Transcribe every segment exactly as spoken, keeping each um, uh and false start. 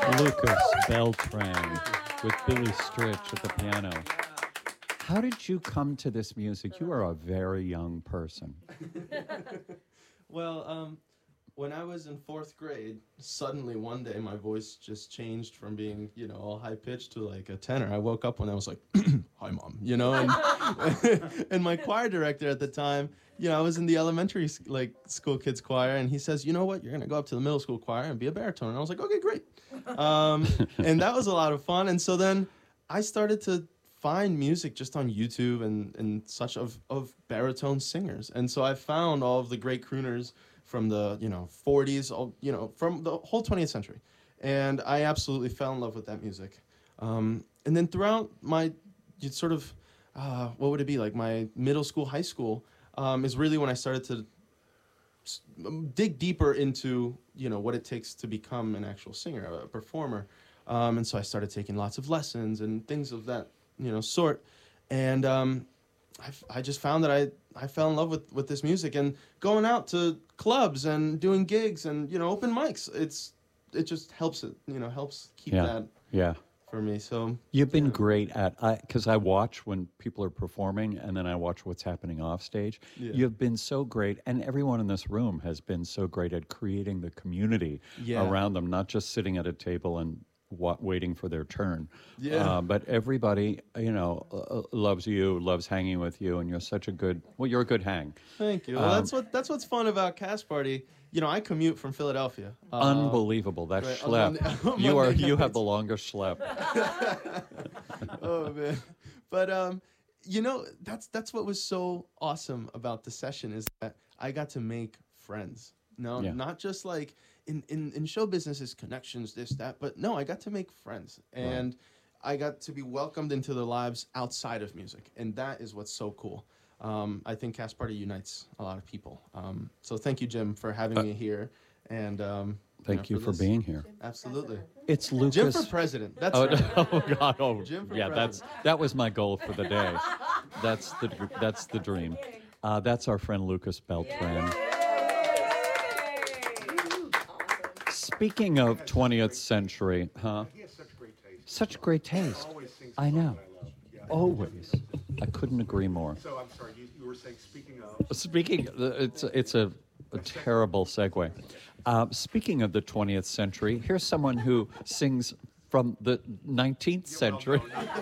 Lucas Beltran with Billy Stritch at the piano. How did you come to this music? You are a very young person. Well, um, when I was in fourth grade, suddenly one day my voice just changed from being, you know, all high pitched to like a tenor. I woke up when I was like, "Hi, mom," you know, and and my choir director at the time, you know, I was in the elementary like school kids choir, and he says, "You know what? You're gonna go up to the middle school choir and be a baritone." And I was like, "Okay, great," um, and that was a lot of fun. And so then I started to find music just on YouTube and and such of of baritone singers, and so I found all of the great crooners from the, you know, forties, all, you know, from the whole twentieth century. And I absolutely fell in love with that music. Um, and then throughout my sort of, uh, what would it be, like my middle school, high school, um, is really when I started to s- dig deeper into, you know, what it takes to become an actual singer, a performer. Um, and so I started taking lots of lessons and things of that, you know, sort. And um, I, I just found that I, I fell in love with, with this music, and going out to clubs and doing gigs and, you know, open mics. It's it just helps it, you know, helps keep Yeah. that Yeah. for me. So You've been yeah. great at, because I, I watch when people are performing and then I watch what's happening off stage. Yeah. You've been so great, and everyone in this room has been so great at creating the community Yeah. around them, not just sitting at a table and wa- waiting for their turn. Yeah. Uh, but everybody, you know, uh, loves you, loves hanging with you, and you're such a good, well, you're a good hang. Thank you. Well, Um, that's what that's what's fun about Cast Party. You know, I commute from Philadelphia. Uh, Unbelievable. That right, on schlep. Monday- on you are Monday you have nights. the longest schlep. Oh man, but um, you know, that's that's what was so awesome about the session, is that I got to make friends. No, Yeah. not just like in, in in show business is connections, this that, but no, I got to make friends, and I got to be welcomed into their lives outside of music, and that is what's so cool. Um, I think Cast Party unites a lot of people. Um, so thank you, Jim, for having Uh, me here, and um, Thank know, you for this. being here. Absolutely. It's Lucas. Jim for president. That's Oh, right. oh God! Oh, Jim for yeah. That's that was my goal for the day. That's the dr- that's the dream. Uh, that's our friend Lucas Beltran. Speaking of twentieth century, huh? He has such great taste. Such great taste. Always sings I songs know. that I love. Yeah. Always. I couldn't agree more. So I'm sorry, you, you were saying, speaking of. Speaking, it's it's a, a terrible segue. Uh, speaking of the twentieth century, here's someone who sings from the nineteenth century.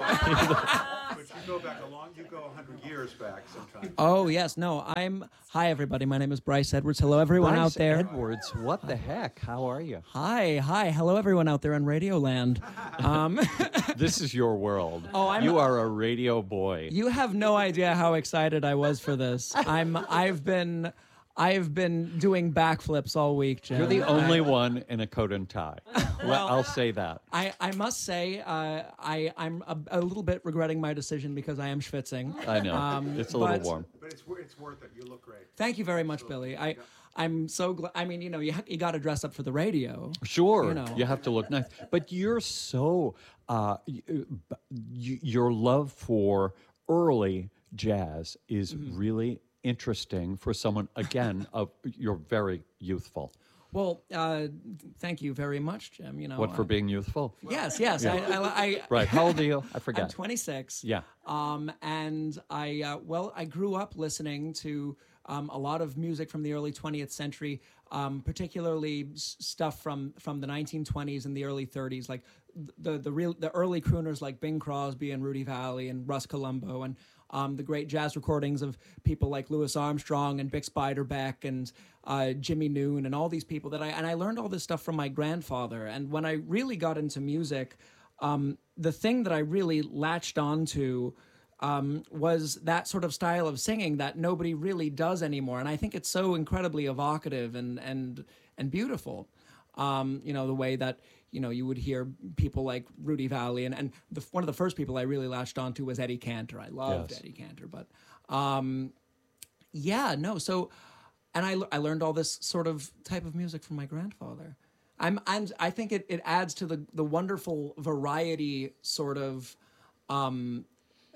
But you go back a long, you go one hundred years back sometimes. Oh, yes. No, I'm... Hi, everybody. My name is Bryce Edwards. Hello, everyone Bryce out there. Edwards, what the heck? How are you? Hi, hi. Hello, everyone out there in Radioland. Um, This is your world. Oh, I'm- You are a radio boy. you have no idea how excited I was for this. I'm... I've been... I've been doing backflips all week, Jim. You're the only one in a coat and tie. Well, I'll say that. I, I must say, uh, I, I'm a, a little bit regretting my decision because I am schwitzing. I know. Um, it's a little but- warm. But it's, wor- it's worth it. You look great. Thank you very much, Billy. I, I'm so glad. I mean, you know, you, ha- you got to dress up for the radio. Sure, You you, know. have to look nice. But you're so, uh, y- uh, y- your love for early jazz is Mm-hmm. really interesting for someone, again, of you're very youthful. Well, uh, thank you very much, Jim. You know, What, for uh, being youthful? Yes, yes. I, I, I, Right, how old are you? I forget. I'm twenty-six. Yeah. Um, and I, uh, well, I grew up listening to um, a lot of music from the early twentieth century, um, particularly s- stuff from, from the nineteen twenties and the early thirties, like the the real the early crooners like Bing Crosby and Rudy Valley and Russ Columbo, and um, the great jazz recordings of people like Louis Armstrong and Bix Beiderbecke and uh, Jimmy Noon and all these people that I and I learned all this stuff from my grandfather. And when I really got into music, um, the thing that I really latched onto um, was that sort of style of singing that nobody really does anymore. And I think it's so incredibly evocative and and and beautiful. Um, you know, the way that, you know, you would hear people like Rudy Valley, and, and the, one of the first people I really latched onto was Eddie Cantor. I loved Yes. Eddie Cantor, but um, yeah, no. So, and I, I learned all this sort of type of music from my grandfather. I'm, I'm I think it, it adds to the, the wonderful variety sort of um,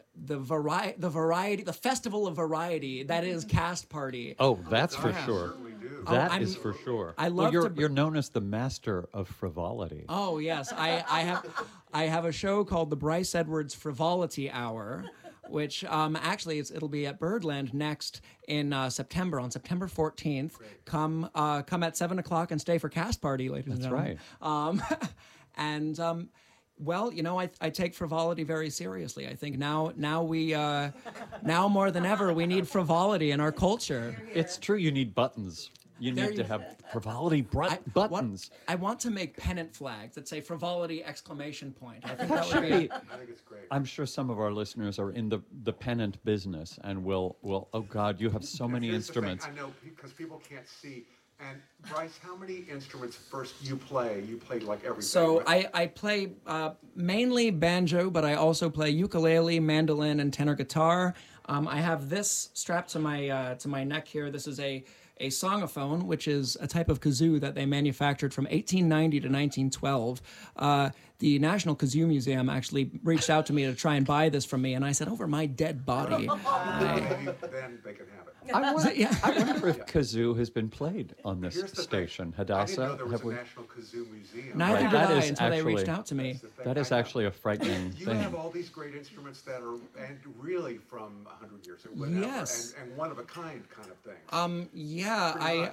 the vari- the variety, the festival of variety that is Cast Party. Oh, that's for yeah. sure. Certainly do. That I'm- is for sure. I well, love you're, to- you're known as the master of frivolity. Oh yes, I, I have I have a show called the Bryce Edwards Frivolity Hour, which um, actually it's, it'll be at Birdland next in uh, September on September fourteenth. Come uh, come at seven o'clock and stay for Cast Party, ladies and That's gentlemen. Um, and um, well, you know, I, I take frivolity very seriously. I think now now we uh, now more than ever we need frivolity in our culture. It's true. You need buttons. You There need you- to have frivolity br- I, buttons. Want, I want to make pennant flags that say frivolity exclamation point. I think That that should would be. be. I think it's great. I'm sure some of our listeners are in the, the pennant business and will will. Oh God, you have so many Here's the thing, instruments. I know because people can't see. And Bryce, how many instruments first you play? You play like everything. So right? I, I play uh, mainly banjo, but I also play ukulele, mandolin, and tenor guitar. Um, I have this strapped to my uh, to my neck here. This is a a songophone, which is a type of kazoo that they manufactured from eighteen ninety to nineteen twelve. Uh, the National Kazoo Museum actually reached out to me to try and buy this from me, and I said, over my dead body. I, Maybe then they can have it. I wonder, yeah. I wonder if kazoo has been played on this Here's the station. thing. I didn't know Hadassah, there was have a we? National Kazoo Museum. Neither Right, did that I is until they reached actually- out to me. That's the thing. That is I know. actually a frightening You thing. have all these great instruments that are and really from a hundred years or whatever, Yes. and, and one of a kind kind of thing. Um, yeah, Pretty I. much.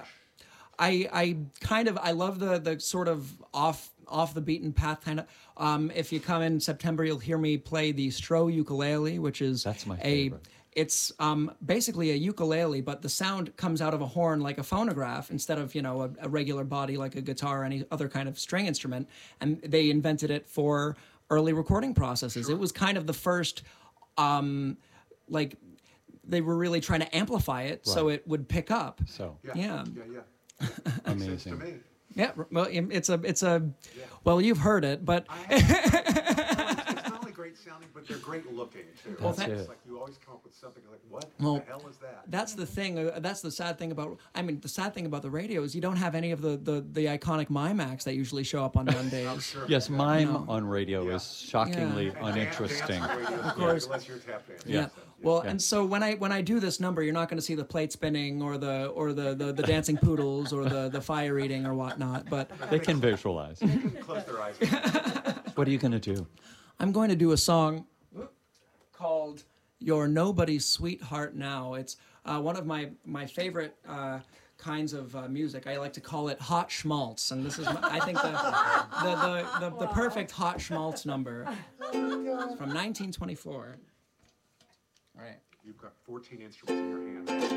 I I kind of I love the the sort of off off the beaten path kind of. Um, if you come in September, you'll hear me play the Stro ukulele, which is That's my a. favorite. It's um, basically a ukulele, but the sound comes out of a horn like a phonograph instead of you know a, a regular body like a guitar or any other kind of string instrument. And they invented it for early recording processes. It was kind of the first, um, like. They were really trying to amplify it so Right. it would pick up. So Yeah, Yeah. yeah, yeah. Makes sense to amazing. me. Yeah, well, it's a, it's a, well, you've heard it, but I have, it's not only great sounding, but they're great looking too. Well, it's thank- like you always come up with something like, what Well, the hell is that? that's the thing. Uh, that's the sad thing about. I mean, the sad thing about the radio is you don't have any of the the, the iconic mime acts that usually show up on Mondays. Sure. Yes, mime No. on radio Yeah. is shockingly Yeah. And dan- uninteresting. dance radio, Of course. unless you're tap dancing. Yeah. Well, Yeah. and so when I when I do this number, you're not going to see the plate spinning or the or the, the, the dancing poodles or the, the fire eating or whatnot. But They can visualize. Close their eyes. What are you going to do? I'm going to do a song called "You're Nobody's Sweetheart Now." It's uh, one of my my favorite uh, kinds of uh, music. I like to call it hot schmaltz, and this is my, I think the the, the, the the perfect hot schmaltz number. It's from nineteen twenty-four. All right. You've got fourteen instruments in your hand.